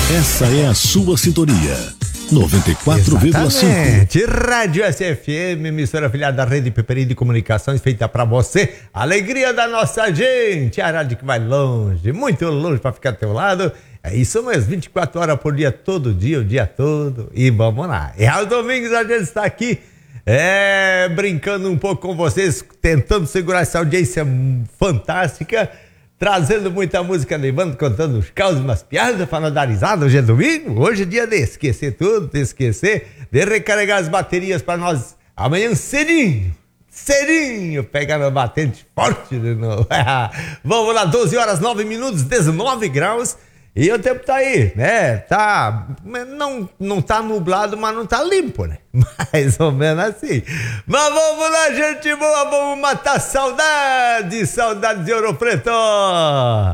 Essa é a sua sintonia. 94,5. Rádio SFM, emissora afiliada da Rede Peperi de Comunicações, feita pra você. Alegria da nossa gente. A rádio que vai longe, muito longe pra ficar do teu lado. É isso mesmo, 24 horas por dia, todo dia, o dia todo. E vamos lá. E aos domingos a gente está aqui, brincando um pouco com vocês, tentando segurar essa audiência fantástica, trazendo muita música, levando, contando os causos, umas piadas para não dar risada. Hoje é domingo, hoje é dia de esquecer tudo, de esquecer, de recarregar as baterias para nós amanhã cedinho, pegar no batente forte de novo. Vamos lá, 12 horas 9 minutos, 19 graus. E o tempo tá aí, né? Não tá nublado, mas não tá limpo, né? Mais ou menos assim. Mas vamos lá, gente boa, vamos matar saudade de Ouro Preto.